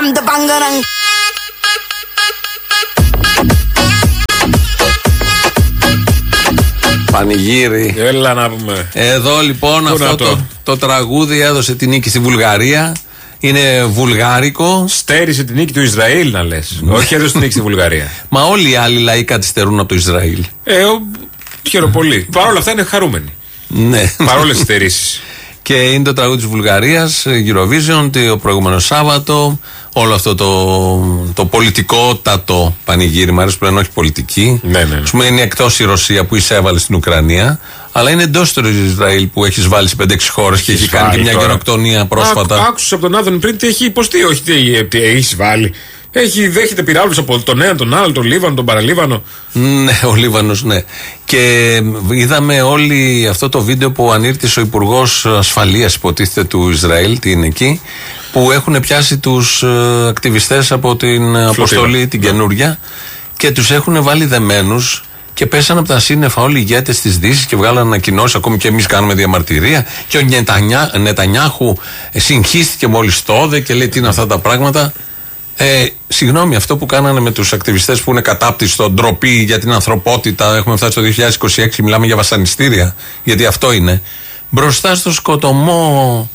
Πανηγύρι. Έλα να πούμε. Εδώ λοιπόν αυτό το τραγούδι έδωσε τη νίκη στη Βουλγαρία. Είναι βουλγάρικο. Στέρισε την νίκη του Ισραήλ, να λες. Όχι, έδωσε την νίκη στη Βουλγαρία. Μα όλοι οι άλλοι λαοί καθυστερούν από το Ισραήλ. Χαίρομαι πολύ. Παρ' όλα αυτά είναι χαρούμενοι. Ναι. Παρόλες τις στερήσεις. Και είναι το τραγούδι της Βουλγαρίας, Eurovision, το προηγούμενο Σάββατο. Όλο αυτό το πολιτικότατο πανηγύρι, μου αρέσει που είναι όχι πολιτική. Ναι. Ας πούμε είναι εκτός η Ρωσία που εισέβαλε στην Ουκρανία, αλλά είναι εντός του Ισραήλ που έχει βάλει σε 5-6 χώρες και έχει κάνει και μια γενοκτονία πρόσφατα. Άκουσες από τον Άδωνη πριν τι έχει υποστεί, όχι τι έχει βάλει. Δέχεται πυράβλους από τον ένα, τον άλλο, τον Λίβανο, τον Παραλίβανο. Ναι, ο Λίβανος, ναι. Και είδαμε όλοι αυτό το βίντεο που ανήρτησε ο Υπουργός Ασφαλείας, υποτίθεται, του Ισραήλ, τι είναι εκεί, που έχουν πιάσει τους ακτιβιστές από την αποστολή, την καινούρια, και τους έχουν βάλει δεμένους και πέσαν από τα σύννεφα όλοι οι ηγέτες της Δύσης και βγάλαν ανακοινώσεις. Ακόμη και εμείς κάνουμε διαμαρτυρία. Και ο Νετανιάχου συγχύστηκε μόλις τότε και λέει τι είναι αυτά τα πράγματα. Συγγνώμη, αυτό που κάνανε με τους ακτιβιστές που είναι κατάπτυστο, ντροπή για την ανθρωπότητα, έχουμε φτάσει το 2026, μιλάμε για βασανιστήρια, γιατί αυτό είναι. Μπροστά στο σκοτωμό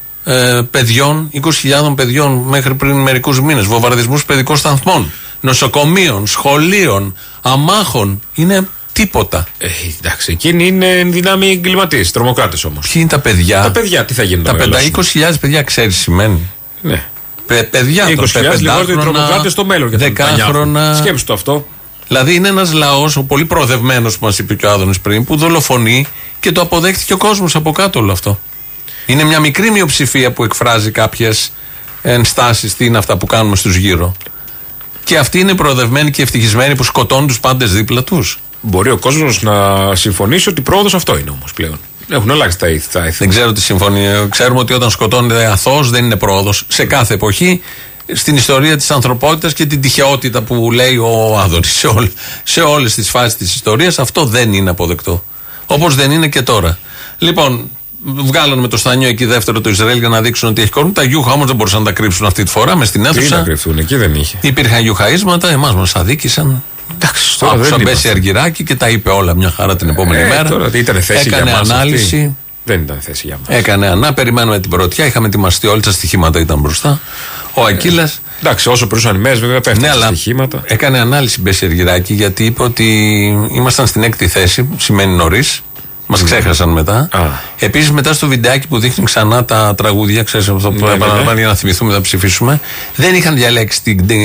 παιδιών, 20.000 παιδιών μέχρι πριν μερικούς μήνες, βομβαρδισμούς παιδικών σταθμών, νοσοκομείων, σχολείων, αμάχων, είναι τίποτα. Εντάξει, εκείνοι είναι δυνάμοι εγκληματίες, τρομοκράτες όμως. Ποιοι είναι τα παιδιά? Τα παιδιά, τι θα γίνουν? Τα 20.000 παιδιά, ξέρεις, σημαίνει. Ναι. Παιδιά, 20.000 λιγότεροι τρομοκράτες στο μέλλον. 10χρονα. Σκέψου το αυτό. Δηλαδή είναι ένας λαός, ο πολύ προοδευμένος που μας είπε και ο Άδωνης πριν, που δολοφονεί και το αποδέχτηκε ο κόσμος από κάτω όλο αυτό. Είναι μια μικρή μειοψηφία που εκφράζει κάποιες ενστάσεις, τι είναι αυτά που κάνουμε στους γύρω. Και αυτοί είναι προοδευμένοι και ευτυχισμένοι που σκοτώνουν τους πάντες δίπλα τους. Μπορεί ο κόσμος να συμφωνήσει ότι πρόοδος αυτό είναι όμως πλέον. Έχουν αλλάξει τα ήθη. Δεν ξέρω τι συμφωνεί. Ξέρουμε ότι όταν σκοτώνεται αθώος δεν είναι πρόοδος. Σε κάθε εποχή, στην ιστορία της ανθρωπότητας και την τυχαιότητα που λέει ο Άδωνης, σε όλες τις φάσεις της ιστορίας, αυτό δεν είναι αποδεκτό. Όπως δεν είναι και τώρα. Λοιπόν, βγάλανε με το στάνιο εκεί δεύτερο το Ισραήλ για να δείξουν ότι έχει κόσμο. Τα γιούχα όμως δεν μπορούσαν να τα κρύψουν αυτή τη φορά μες στην αίθουσα. Τι να κρυφθούν, εκεί δεν είχε. Υπήρχαν γιουχαίσματα, εμάς μας αδίκησαν. Εντάξει, τώρα άκουσα Μπέση Αργυράκη και τα είπε όλα μια χαρά την επόμενη μέρα. Τώρα, ήταν θέση έκανε για μας ανάλυση. Αυτή. Δεν ήταν θέση για μας. Έκανε περιμένουμε την πρωτιά, είχαμε ετοιμαστεί όλοι, τα στοιχήματα ήταν μπροστά. Ο Ακύλας. Εντάξει, όσο περνούσαν οι μέρες, βέβαια πέφτουν τα στοιχήματα. Έκανε ανάλυση Μπέση Αργυράκη γιατί είπε ότι ήμασταν στην 6η θέση, σημαίνει νωρίς. Μας ξέχασαν μετά. Επίσης, μετά στο βιντεάκι που δείχνει ξανά τα τραγούδια, ξέρεις αυτό που επαναλαμβάνει για να θυμηθούμε, θα ψηφίσουμε, δεν είχαν διαλέξει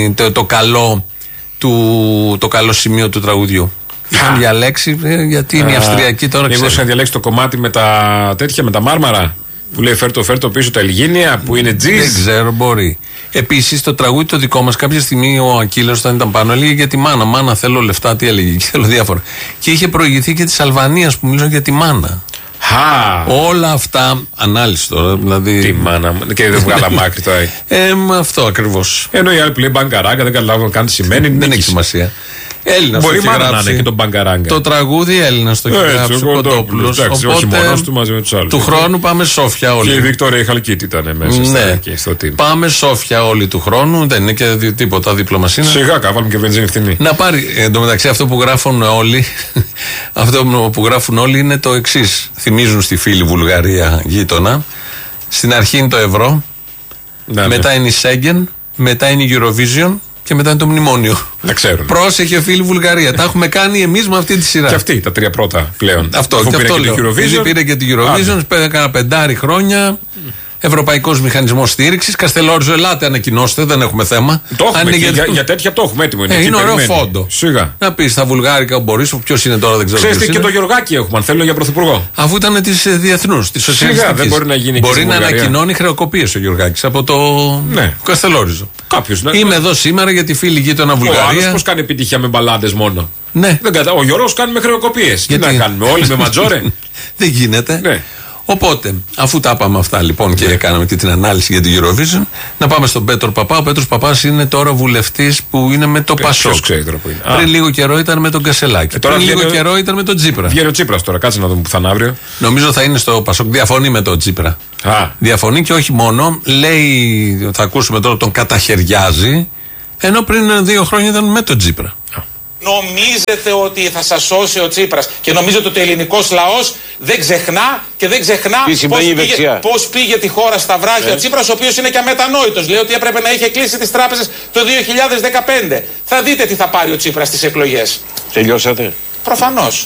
το καλό σημείο του τραγουδιού. Είχαν διαλέξει, γιατί είναι η Αυστριακή τώρα. Μήπως είχαν διαλέξει το κομμάτι με τα τέτοια, με τα μάρμαρα, που λέει φέρτο πίσω τα Ελγίνια, που είναι τζιζ. Δεν ξέρω, μπορεί. Επίσης, το τραγούδι το δικό μας, κάποια στιγμή ο Ακύλας, όταν ήταν πάνω, έλεγε για τη μάνα. Μάνα, θέλω λεφτά, τι έλεγε, θέλω διάφορα. Και είχε προηγηθεί και της Αλβανίας που μίλησε για τη μάνα. Όλα αυτά, ανάλυση τώρα, δηλαδή. Τι μάνα, και δεν βγάλα μάκρυ τώρα. Αυτό ακριβώς. Ενώ οι άλλοι που λέει μπαγκαράγκα, δεν καταλάβουν καν τι σημαίνει. Δεν έχει σημασία. Έλληνας μπορεί μάνα να είναι και τον μπαγκαράγκα. Το τραγούδι Έλληνας το έχει γράψει ο Κοντόπουλος. Όχι μόνος του, μαζί με τους άλλους. Του χρόνου πάμε Σόφια όλοι. Και η Βικτόρια Χαλκίτη ήταν μέσα στο team. Πάμε Σόφια όλοι του χρόνου. Δεν είναι και τίποτα δίπλα μας είναι. Σιγά βάλουμε και βενζίνη φθηνή. Να πάρει εντωμεταξύ αυτό που γράφουν όλοι. Αυτό που γράφουν όλοι είναι το εξής. Θυμίζουν στη φίλη Βουλγαρία γείτονα. Στην αρχή είναι το ευρώ. Μετά είναι η Σέγγεν. Μετά είναι η Eurovision. Και μετά είναι το μνημόνιο. Να ξέρουν. Πρόσεχε, φίλοι Βουλγαρία. Τα έχουμε κάνει εμείς με αυτή τη σειρά. Και αυτοί τα τρία πρώτα πλέον. Αυτό και αυτό λέω. Πήρε και την Eurovision. Έκανα 5 χρόνια. Ευρωπαϊκός Μηχανισμός Στήριξης. Καστελόριζο, ελάτε, ανακοινώστε, δεν έχουμε θέμα. Το έχουμε, για τέτοια το έχουμε έτοιμο. Είναι ωραίο φόντο. Σιγά. Να πει στα βουλγάρικα ο Μπορίσοφ, ποιος είναι τώρα, δεν ξέρω. Ξέρετε και το Γεωργάκη έχουμε, αν θέλουν για πρωθυπουργό. Αφού ήταν τη διεθνού, τη σοσιαλιστική. Σιγά, δεν μπορεί να γίνει. Μπορεί να ανακοινώνει χρεοκοπίες ο Γεωργάκης από το Καστελόριζο. Κάποιος. Είμαι εδώ σήμερα για τη φίλη γείτονα Βουλγαρία. Ο άλλος πώς κάνει επιτυχία με μπαλάντες μόνο. Ναι. Ο Γιώργος κάνει με χρεοκοπίες. Τι να κάνουμε, όλοι με ματζόρε. Δεν γίνεται. Οπότε, αφού τα είπαμε αυτά λοιπόν και κάναμε και την ανάλυση για την Eurovision, να πάμε στον Πέτρο Παπά. Ο Πέτρος Παπάς είναι τώρα βουλευτής που είναι με το Πασόκ. Πριν λίγο καιρό ήταν με τον Κασελάκη. Πριν λίγο καιρό ήταν με τον Τσίπρα. Βγαίνει ο Τσίπρας τώρα, κάτσε να δούμε που θα είναι αύριο. Νομίζω θα είναι στο Πασόκ. Διαφωνεί με τον Τσίπρα. Διαφωνεί και όχι μόνο. Λέει, θα ακούσουμε τώρα, τον καταχαιριάζει. Ενώ πριν 2 χρόνια ήταν με τον Τσίπρα. Νομίζετε ότι θα σας σώσει ο Τσίπρας και νομίζετε ότι ο ελληνικός λαός δεν ξεχνά και δεν ξεχνά πώς πήγε τη χώρα στα βράχια ο Τσίπρας, ο οποίος είναι και αμετανόητος. Λέει ότι έπρεπε να είχε κλείσει τις τράπεζες το 2015. Θα δείτε τι θα πάρει ο Τσίπρας στις εκλογές. Τελειώσατε. Προφανώς.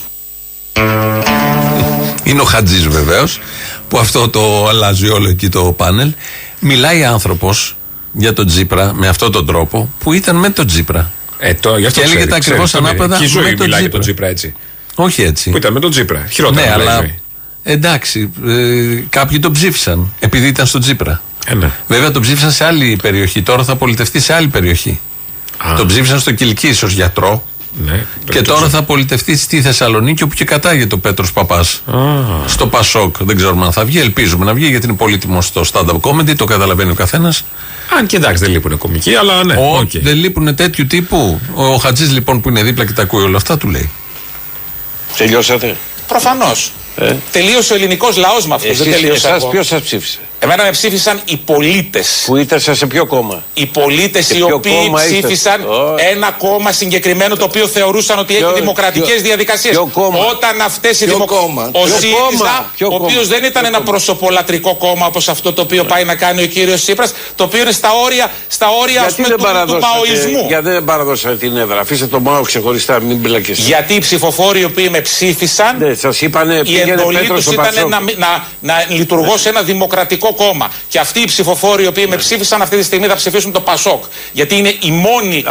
Είναι ο Χατζής βεβαίως, που αυτό το αλλάζει όλο εκεί το πάνελ. Μιλάει άνθρωπος για τον Τσίπρα με αυτόν τον τρόπο που ήταν με τον Τσίπρα. Και έλεγε τα ακριβώς ανάποδα με τον Τσίπρα έτσι. Όχι έτσι. Που ήταν με τον Τσίπρα. Χειρότερα. Ναι, αλλά εντάξει, κάποιοι τον ψήφισαν επειδή ήταν στον Τσίπρα. Ναι. Βέβαια τον ψήφισαν σε άλλη περιοχή. Τώρα θα πολιτευτεί σε άλλη περιοχή. Τον ψήφισαν στο Κιλκής ως γιατρό. Ναι, και τώρα θα πολιτευτεί στη Θεσσαλονίκη, όπου και κατάγεται ο Πέτρος Παπάς. Στο Πασόκ. Δεν ξέρουμε αν θα βγει. Ελπίζουμε να βγει, γιατί είναι πολύτιμο στο stand-up comedy. Το καταλαβαίνει ο καθένας. Αν και εντάξει, δεν λείπουν κομικοί, αλλά ναι. Όχι, δεν λείπουν τέτοιου τύπου. Ο Χατζής λοιπόν που είναι δίπλα και τα ακούει όλα αυτά, του λέει. Τελειώσατε. Προφανώς. Τελείωσε ο ελληνικός λαός με αυτό. Δεν τελείωσε. Εσάς ποιος σας ψήφισε? Εμένα με ψήφισαν οι πολίτες. Που ήταν σε ποιο κόμμα? Οι πολίτες οι οποίοι ψήφισαν ένα κόμμα συγκεκριμένο, το οποίο θεωρούσαν ότι έχει δημοκρατικές διαδικασίες. Όταν αυτές οι ο ΣΥΡΙΖΑ, ο οποίος δεν ήταν ένα προσωπολατρικό κόμμα όπως αυτό το οποίο πάει να κάνει ο κύριος Τσίπρας, το οποίο είναι στα όρια ας πούμε, του παοισμού. Γιατί δεν παραδώσατε την έδρα? Αφήστε τον ΜΑΟ ξεχωριστά, μην μπλακεστε. Γιατί οι ψηφοφόροι οι οποίοι με ψήφισαν, η εντολή τους ήταν να λειτουργώ σε ένα δημοκρατικό κόμμα. Και αυτοί οι ψηφοφόροι οι οποίοι με ψήφισαν αυτή τη στιγμή θα ψηφίσουν το Πασόκ. Γιατί είναι η μόνη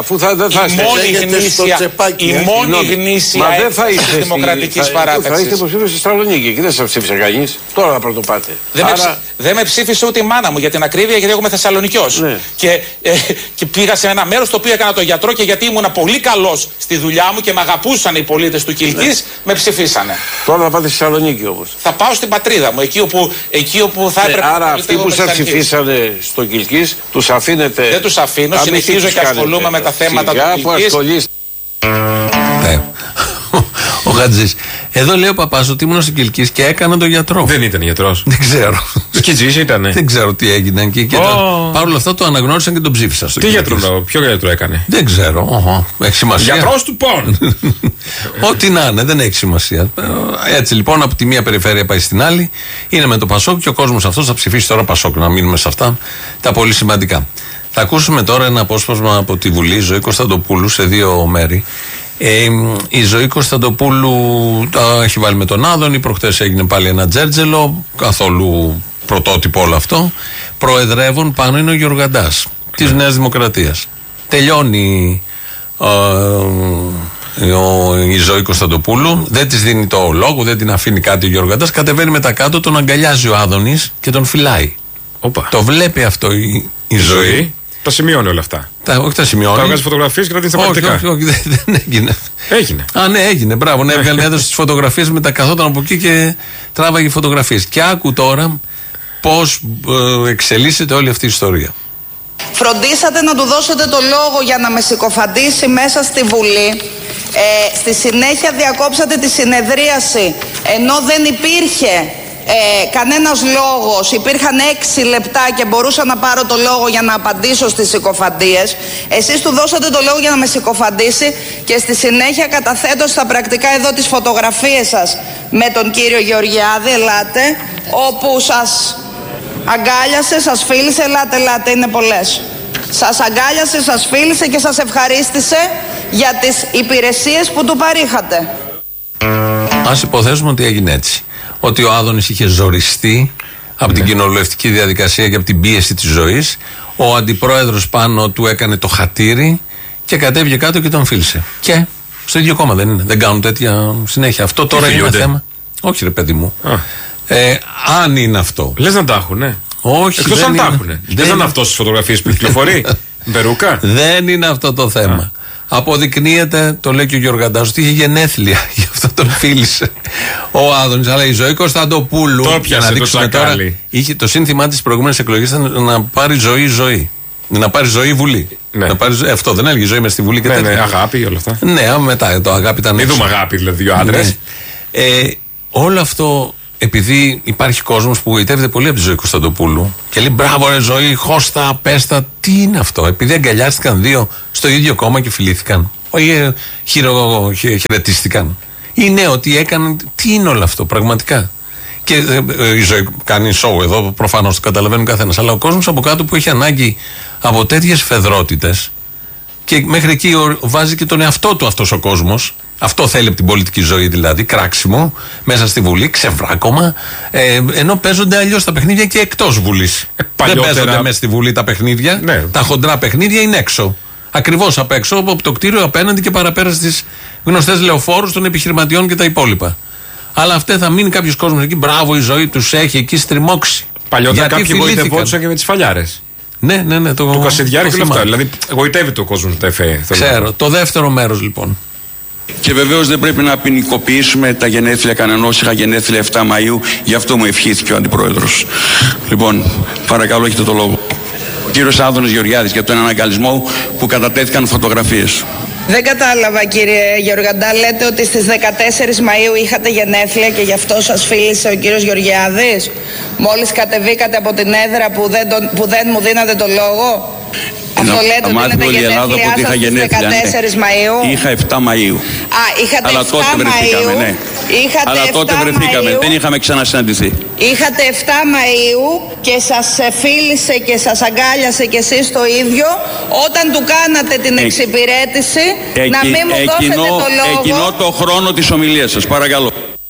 γνήσια έκφραση δημοκρατικής παράταξης. Θα είστε υποψήφιος στη Θεσσαλονίκη και δεν σας ψήφισε κανείς. Τώρα θα πρωτοπάτε. Δεν με ψήφισε ούτε η μάνα μου για την ακρίβεια, γιατί εγώ είμαι Θεσσαλονικιός. Ναι. Και πήγα σε ένα μέρος το οποίο έκανα το γιατρό και γιατί ήμουν πολύ καλός στη δουλειά μου και με αγαπούσαν οι πολίτες του Κιλκής, με ψηφίσανε. Τώρα θα πάτε στη Θεσσαλονίκη όμως. Θα πάω στην πατρίδα μου, εκεί όπου θα έπρεπε. Άρα αυτοί που σας ψηφίσανε στο Κιλκής, τους αφήνετε? Δεν τους αφήνω, συνεχίζω και ασχολούμαι με τα θέματα του Κιλκής. Ο Χατζής. Εδώ λέει ο Παπάς ότι ήμουν στο Κιλκής και έκανα τον γιατρό. Δεν ήταν γιατρός. Δεν ξέρω. Σκιτζής ήτανε. Δεν ξέρω τι έγινε εκεί. Παρ' όλα αυτά το αναγνώρισαν και τον ψήφισαν. Τι γιατρό, ποιο γιατρό έκανε? Δεν ξέρω. Έχει σημασία. Γιατρός του πόν. Ό,τι να είναι, δεν έχει σημασία. Έτσι λοιπόν από τη μία περιφέρεια πάει στην άλλη. Είναι με το Πασόκ και ο κόσμος αυτός θα ψηφίσει τώρα Πασόκ. Να μείνουμε σε αυτά τα πολύ σημαντικά. Θα ακούσουμε τώρα ένα απόσπασμα από τη Βουλή, Ζωή Κωνσταντοπούλου, σε 2 μέρη. Η Ζωή Κωνσταντοπούλου τα έχει βάλει με τον Άδωνη. Προχτές έγινε πάλι ένα τζέρτζελο, καθόλου πρωτότυπο όλο αυτό. Προεδρεύων πάνω είναι ο Γεωργαντάς της Νέας Δημοκρατίας. Τελειώνει η Ζωή Κωνσταντοπούλου, δεν της δίνει το λόγο, δεν την αφήνει κάτι ο Γεωργαντάς. Κατεβαίνει μετά κάτω, τον αγκαλιάζει ο Άδωνης και τον φυλάει. Το βλέπει αυτό η Ζωή. Τα σημειώνει όλα αυτά. Όχι τα σημειώνει. Τα βγάζει φωτογραφίες και τα δίνει στα πρακτικά. Όχι, δεν έγινε. Έγινε. Ναι, έγινε. Μπράβο, ναι, έβγαλε, έδωσε τις φωτογραφίες, μετά καθόταν από εκεί και τράβαγε φωτογραφίες. Και άκου τώρα πώς εξελίσσεται όλη αυτή η ιστορία. Φροντίσατε να του δώσετε το λόγο για να με συκοφαντήσει μέσα στη Βουλή. Στη συνέχεια διακόψατε τη συνεδρίαση ενώ δεν υπήρχε κανένας λόγος. Υπήρχαν 6 λεπτά και μπορούσα να πάρω το λόγο για να απαντήσω στις συκοφαντίες. Εσείς του δώσατε το λόγο για να με συκοφαντήσει και στη συνέχεια καταθέτω στα πρακτικά εδώ τις φωτογραφίες σας με τον κύριο Γεωργιάδη. Ελάτε, όπου σας αγκάλιασε, σας φίλησε. Ελάτε, είναι πολλές. Σας αγκάλιασε, σας φίλησε και σας ευχαρίστησε για τις υπηρεσίες που του παρήχατε. Ας υποθέσουμε ότι έγινε έτσι. Ότι ο Άδωνης είχε ζοριστεί από την κοινοβουλευτική διαδικασία και από την πίεση της ζωής. Ο αντιπρόεδρος πάνω του έκανε το χατήρι και κατέβηκε κάτω και τον φίλησε. Και στο ίδιο κόμμα δεν είναι. Δεν κάνουν τέτοια συνέχεια. Αυτό τώρα είναι ένα θέμα. Όχι, ρε παιδί μου. Αν είναι αυτό. Λες να τα έχουνε. Όχι. Εκτός αν τα έχουνε. Δεν είναι αυτό στις φωτογραφίες που κυκλοφορεί. Μπερούκα. Δεν είναι αυτό το θέμα. Αποδεικνύεται, το λέει και ο Γεωργαντάς, ότι είχε γενέθλια. Γι' αυτό Αυτό τον φίλησε ο Άδωνης. Αλλά η Ζωή Κωνσταντοπούλου, για να δείξουμε τώρα, είχε το σύνθημά της προηγούμενες εκλογές ήταν να πάρει ζωή. Να πάρει ζωή Βουλή. Ναι. Να πάρει, αυτό δεν έλεγε ζωή μες στη Βουλή και τέτοια. Ναι, αγάπη όλα αυτά. Ναι, μετά το αγάπη ήταν. Μην δούμε αγάπη, δηλαδή, δύο άντρες. Ναι. Όλο αυτό, επειδή υπάρχει κόσμος που γοητεύεται πολύ από τη Ζωή Κωνσταντοπούλου και λέει μπράβο, ρε Ζωή, χώστα, πέστα. Τι είναι αυτό, επειδή αγκαλιάστηκαν δύο στο ίδιο κόμμα και φιλήθηκαν. Όχι, χαιρετίστηκαν. Είναι ότι έκαναν. Τι είναι όλο αυτό, πραγματικά. Και η Ζωή κάνει σοου εδώ, προφανώς το καταλαβαίνει ο καθένας. Αλλά ο κόσμος από κάτω που έχει ανάγκη από τέτοιες φεδρότητες και μέχρι εκεί βάζει και τον εαυτό του αυτός ο κόσμος. Αυτό θέλει από την πολιτική ζωή, δηλαδή. Κράξιμο μέσα στη Βουλή, ξεβράκωμα. Ενώ παίζονται αλλιώς τα παιχνίδια και εκτός Βουλής. Δεν παίζονται μέσα στη Βουλή τα παιχνίδια. Ναι. Τα χοντρά παιχνίδια είναι έξω. Ακριβώς απ' έξω, από το κτίριο απέναντι και παραπέρα στις γνωστές λεωφόρους των επιχειρηματιών και τα υπόλοιπα. Αλλά αυτή θα μείνει κάποιος κόσμος εκεί. Μπράβο, η Ζωή τους έχει εκεί στριμώξει. Παλιότερα κάποιοι γοητευόντουσαν και με τις φαλιάρες. Ναι. Του Κασιδιάρη και όλα αυτά. Δηλαδή, γοητεύεται ο κόσμος με τα ΕΦΕ. Ξέρω. Το δεύτερο μέρος λοιπόν. Και βεβαίως δεν πρέπει να ποινικοποιήσουμε τα γενέθλια κανενός. Είχα γενέθλια 7 Μαΐου, γι' αυτό μου ευχήθηκε ο Αντιπρόεδρος. Λοιπόν, παρακαλώ, έχετε το λόγο. Ο κύριος Άδωνης Γεωργιάδης, για τον αναγκαλισμό που κατατέθηκαν φωτογραφίες. Δεν κατάλαβα, κύριε Γεωργαντά, λέτε ότι στις 14 Μαΐου είχατε γενέθλια και γι' αυτό σας φίλησε ο κύριος Γεωργιάδης. Μόλις κατεβήκατε από την έδρα που δεν μου δίνατε το λόγο. Αυτό λέτε ότι είναι τα γενέθλιά σας στις 14 Μαΐου. Είχα 7 Μαΐου. Είχατε αλλά 7 τότε βρεθήκαμε, Μαΐου. ναι. Αλλά τότε βρεθήκαμε, δεν είχαμε ξανασυναντηθεί. Είχατε 7 Μαΐου και σας φίλησε και σας αγκάλιασε και εσείς το ίδιο όταν του κάνατε την εξυπηρέτηση να μην μου δώσετε το λόγο. Εκείνο το χρόνο της ομιλίας σας, παρακαλώ.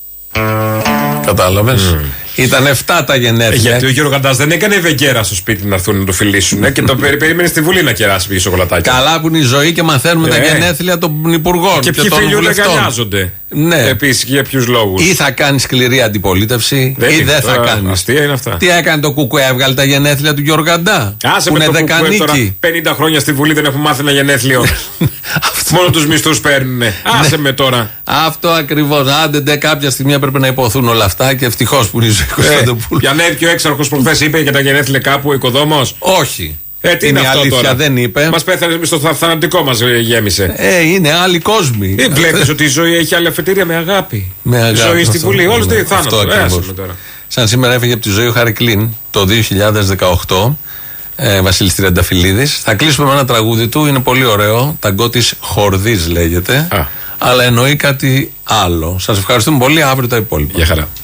Κατάλαβες. Ήταν 7 τα γενέθλια. Γιατί ο Γεωργαντάς δεν έκανε βεγγέρα στο σπίτι να έρθουν να το φιλήσουν και το περίμενε στη Βουλή να κεράσει πίσω σοκολατάκι. Καλά που είναι η Ζωή και μαθαίνουμε τα γενέθλια των υπουργών και ποιοι φίλοι αγκαλιάζονται. Ναι. Επίσης, για ποιους λόγους. Ή θα κάνει σκληρή αντιπολίτευση ή δεν θα κάνει. Αστεία είναι αυτά. Τι έκανε το Κουκουέ, έβγαλε τα γενέθλια του Γεωργαντά. Άσε με το Κουκουέ τώρα. 50 χρόνια στη Βουλή δεν έχουν μάθει ένα γενέθλιο. Μόνο τους μισθούς παίρνουνε. Άσε με τώρα. Αυτό ακριβώς. Άντε κάποια στιγμή έπρεπε να υποθούν όλα αυτά και ευτυχώς που είναι η Ζωή Κωνσταντοπούλου. Για να έρθει ο έξαρχος προχθές είπε για τα γενέθλια κάπου ο οικοδόμος. Όχι. Τι είναι αυτό αλήθεια, τώρα. Δεν είπε. Μας πέθανε στο θανατικό μας γέμισε. Είναι άλλοι κόσμοι. Βλέπεις ότι η Ζωή έχει άλλη αφετηρία με αγάπη. Με αγάπη. Ζωή στην Βουλή. Όλος τι θάνατο. Σαν σήμερα έφυγε από τη Ζωή ο Χαρικλίν το 2018. Βασίλης Τριανταφυλλίδης. Θα κλείσουμε με ένα τραγούδι του. Είναι πολύ ωραίο. Ταγκό της Χορδής λέγεται. Αλλά εννοεί κάτι άλλο. Σας ευχαριστούμε πολύ. Αύριο τα υπόλοιπα. Γεια χαρά.